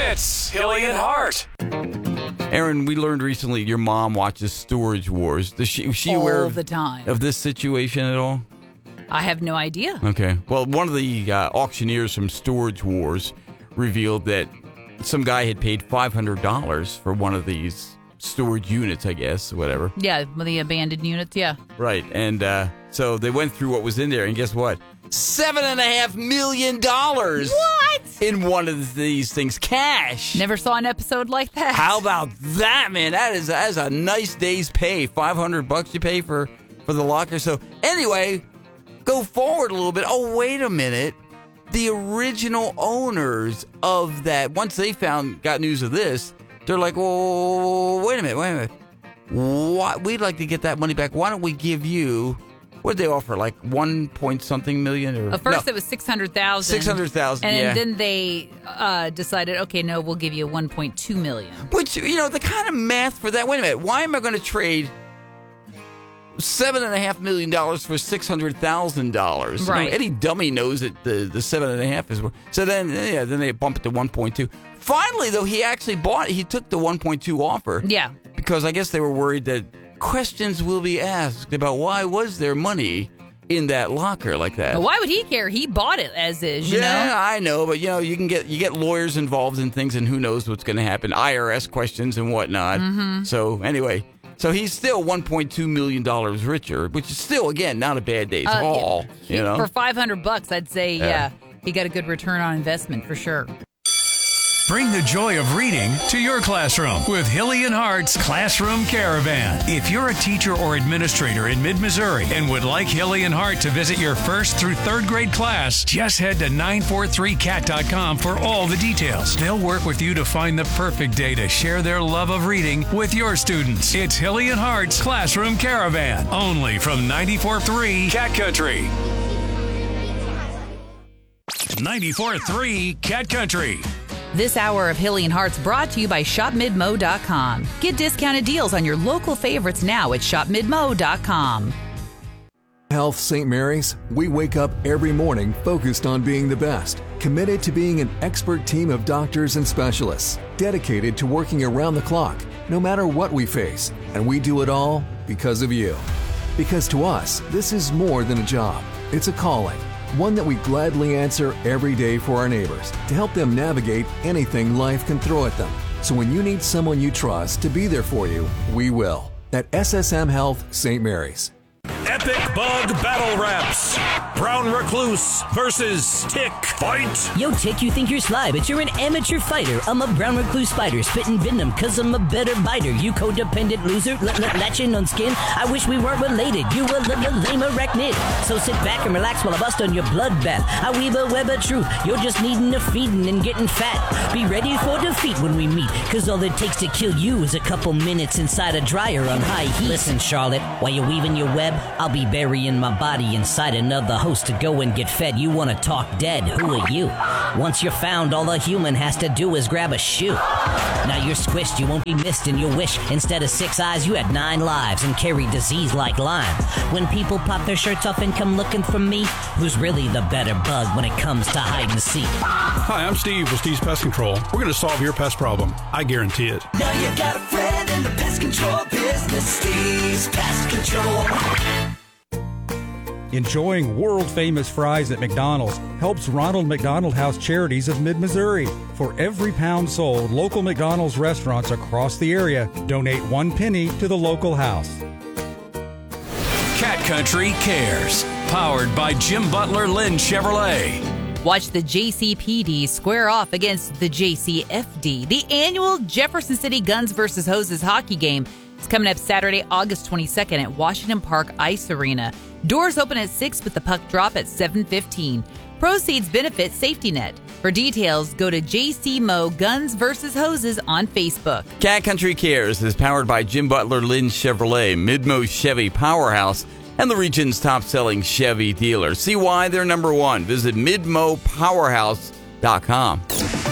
It's Hilly and Hart. Aaron, we learned recently your mom watches Storage Wars. Is she aware all the time of this situation at all? I have no idea. Okay. Well, one of the auctioneers from Storage Wars revealed that some guy had paid $500 for one of these storage units, I guess, whatever. Yeah, the abandoned units, yeah. Right. And so they went through what was in there, and guess what? $7.5 million. What? In one of these things, cash. Never saw an episode like that. How about that, man? That is a nice day's pay. $500 you pay for the locker. So anyway, go forward a little bit. Oh, wait a minute. The original owners of that, once they got news of this, they're like, oh, wait a minute. What? We'd like to get that money back. Why don't we give you, what did they offer, like 1 point something million? Or first it was $600,000. $600,000, and yeah. then they decided, okay, no, we'll give you $1.2 million. Which, the kind of math for that, wait a minute, why am I going to trade $7.5 million for $600,000? Right. Any dummy knows that the 7.5 is worth. So then they bump it to 1.2. Finally, though, he actually bought it. He took the 1.2 offer. Yeah. Because I guess they were worried that questions will be asked about why was there money in that locker like that. But why would he care? He bought it as is, you know? I know, but you get lawyers involved in things, and who knows what's going to happen. IRS questions and whatnot. Mm-hmm. So anyway. So he's still $1.2 million richer, which is still, again, not a bad day's haul. For $500, I'd say, yeah, he got a good return on investment for sure. Bring the joy of reading to your classroom with Hilly and Hart's Classroom Caravan. If you're a teacher or administrator in mid-Missouri and would like Hilly and Hart to visit your 1st through 3rd grade class, just head to 943cat.com for all the details. They'll work with you to find the perfect day to share their love of reading with your students. It's Hilly and Hart's Classroom Caravan, only from 94.3 Cat Country. 94.3 Cat Country. This hour of Hilly and Hart's brought to you by ShopMidmo.com. Get discounted deals on your local favorites now at ShopMidmo.com. Health St. Mary's, we wake up every morning focused on being the best, committed to being an expert team of doctors and specialists, dedicated to working around the clock, no matter what we face, and we do it all because of you. Because to us, this is more than a job, it's a calling. One that we gladly answer every day for our neighbors to help them navigate anything life can throw at them. So when you need someone you trust to be there for you, we will. At SSM Health St. Mary's. Epic Bug Battle Raps. Brown Recluse versus Tick. Fight! Yo, Tick, you think you're sly, but you're an amateur fighter. I'm a brown recluse spider, spitting venom, cause I'm a better biter. You codependent loser, latching on skin. I wish we weren't related. You a lame arachnid. So sit back and relax while I bust on your bloodbath. I weave a web of truth. You're just needing a feeding and getting fat. Be ready for defeat when we meet, cause all it takes to kill you is a couple minutes inside a dryer on high heat. Listen, Charlotte, while you're weaving your web, I'll be burying my body inside another host to go and get fed. You wanna talk dead, who are you? Once you're found, all a human has to do is grab a shoe. Now you're squished, you won't be missed in your wish. Instead of 6 eyes, you had 9 lives and carry disease like Lyme. When people pop their shirts off and come looking for me, who's really the better bug when it comes to hide and seek? Hi, I'm Steve with Steve's Pest Control. We're gonna solve your pest problem. I guarantee it. Now you got a friend in the pest control business, Steve's Pest Control. Enjoying world-famous fries at McDonald's helps Ronald McDonald House Charities of Mid-Missouri. For every pound sold, local McDonald's restaurants across the area donate 1 penny to the local house. Cat Country Cares, powered by Jim Butler Lynn Chevrolet. Watch the JCPD square off against the JCFD. The annual Jefferson City Guns vs. Hoses hockey game is coming up Saturday, August 22nd at Washington Park Ice Arena. Doors open at 6 with the puck drop at 7:15. Proceeds benefit Safety Net. For details, go to JC Mo Guns vs. Hoses on Facebook. Cat Country Cares is powered by Jim Butler Lynn Chevrolet, Midmo Chevy Powerhouse, and the region's top-selling Chevy dealer. See why they're number one. Visit MidmoPowerhouse.com.